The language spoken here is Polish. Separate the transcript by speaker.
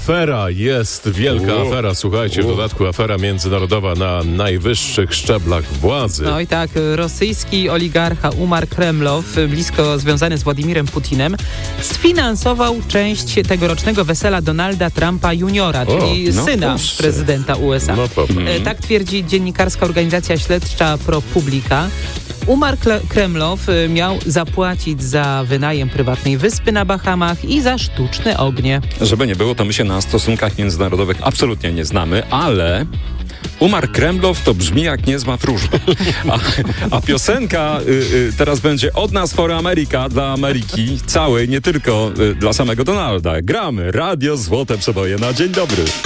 Speaker 1: afera jest, wielka afera, słuchajcie, w dodatku afera międzynarodowa na najwyższych szczeblach władzy.
Speaker 2: No i tak, rosyjski oligarcha Umar Kremlow, blisko związany z Władimirem Putinem, sfinansował część tegorocznego wesela Donalda Trumpa juniora, czyli syna prezydenta USA. Tak twierdzi dziennikarska organizacja śledcza ProPublica. Umar Kremlow miał zapłacić za wynajem prywatnej wyspy na Bahamach i za sztuczne ognie.
Speaker 3: Żeby nie było, to my się na stosunkach międzynarodowych absolutnie nie znamy, ale Umar Kremlow to brzmi jak niezła wróżba. A piosenka teraz będzie od nas for America, dla Ameryki całej, nie tylko dla samego Donalda. Gramy Radio Złote Przeboje na dzień dobry.